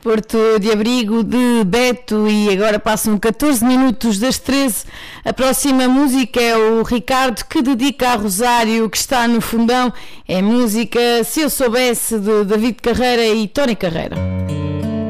Porto de Abrigo de Beto, e agora passam 14 minutos das 13. A próxima música é o Ricardo, que dedica a Rosário, que está no fundão. É música Se Eu Soubesse, de David Carreira e Tony Carreira.